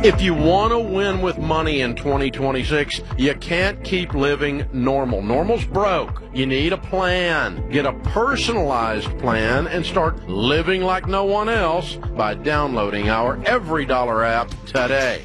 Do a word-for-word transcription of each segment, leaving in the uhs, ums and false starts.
If you want to win with money in twenty twenty-six, you can't keep living normal. Normal's broke. You need a plan. Get a personalized plan and start living like no one else by downloading our Every Dollar app today.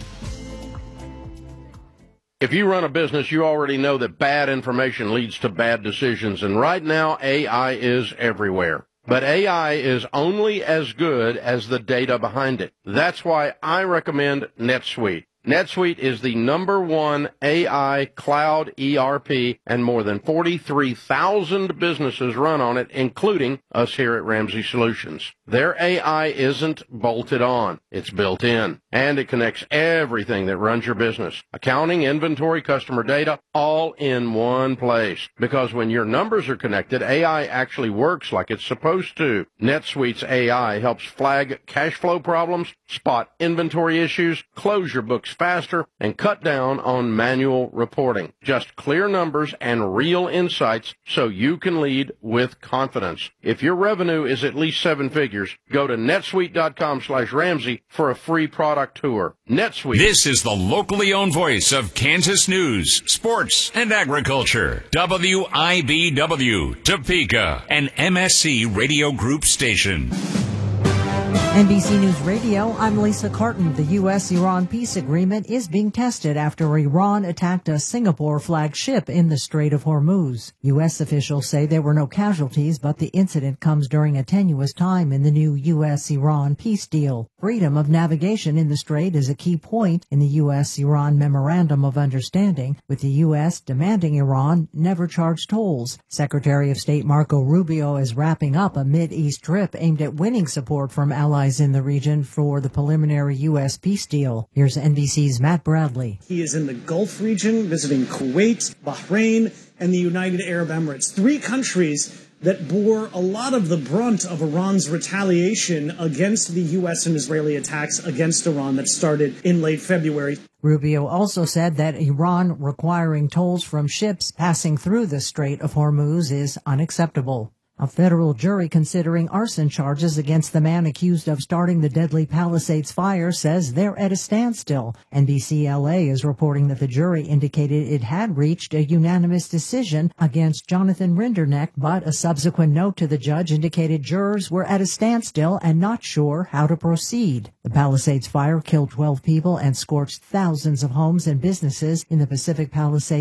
If you run a business, you already know that bad information leads to bad decisions, and right now A I is everywhere. But A I is only as good as the data behind it. That's why I recommend NetSuite. NetSuite is the number one A I cloud E R P, and more than forty-three thousand businesses run on it, including us here at Ramsey Solutions. Their A I isn't bolted on. It's built in, and it connects everything that runs your business. Accounting, inventory, customer data, all in one place. Because when your numbers are connected, A I actually works like it's supposed to. NetSuite's A I helps flag cash flow problems, spot inventory issues, close your books faster, and cut down on manual reporting. Just clear numbers and real insights so you can lead with confidence. If your revenue is at least seven figures, go to netsuite.com slash Ramsey for a free product tour. NetSuite. This is the locally owned voice of Kansas news, sports, and agriculture. W I B W, Topeka, an M S C Radio Group station. N B C News Radio, I'm Lisa Carton. The U S Iran peace agreement is being tested after Iran attacked a Singapore flagged ship in the Strait of Hormuz. U S officials say there were no casualties, but the incident comes during a tenuous time in the new U S Iran peace deal. Freedom of navigation in the strait is a key point in the U S Iran Memorandum of Understanding, with the U S demanding Iran never charge tolls. Secretary of State Marco Rubio is wrapping up a Mid-East trip aimed at winning support from allies in the region for the preliminary U S peace deal. Here's N B C's Matt Bradley. He is in the Gulf region, visiting Kuwait, Bahrain, and the United Arab Emirates, three countries that bore a lot of the brunt of Iran's retaliation against the U S and Israeli attacks against Iran that started in late February. Rubio also said that Iran requiring tolls from ships passing through the Strait of Hormuz is unacceptable. A federal jury considering arson charges against the man accused of starting the deadly Palisades fire says they're at a standstill. N B C L A is reporting that the jury indicated it had reached a unanimous decision against Jonathan Rinderneck, but a subsequent note to the judge indicated jurors were at a standstill and not sure how to proceed. The Palisades fire killed twelve people and scorched thousands of homes and businesses in the Pacific Palisades